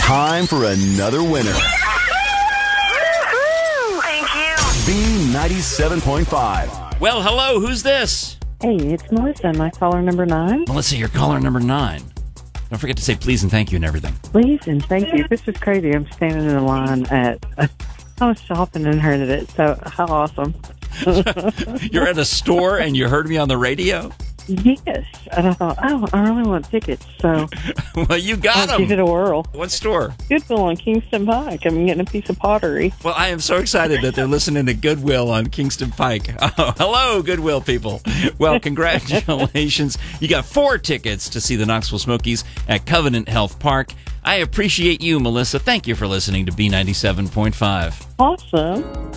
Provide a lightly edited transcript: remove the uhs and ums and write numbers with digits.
Time for another winner. Thank you. B97.5. Well, hello, who's this? Hey, it's Melissa. Am I caller number 9? Melissa, you're caller number 9. Don't forget to say please and thank you and everything. Please and thank you. This is crazy. I'm standing in the line at... I was shopping and heard of it, so how awesome. You're at a store and you heard me on the radio? Yes. And I thought, I really want tickets, so Well, you got I'll give it them. a whirl. What store? Goodwill on Kingston Pike. I'm getting a piece of pottery. Well, I am so excited that they're listening to Goodwill on Kingston Pike. Oh, hello, Goodwill people. Well, congratulations. You got 4 tickets to see the Knoxville Smokies at Covenant Health Park. I appreciate you, Melissa. Thank you for listening to B97.5. Awesome.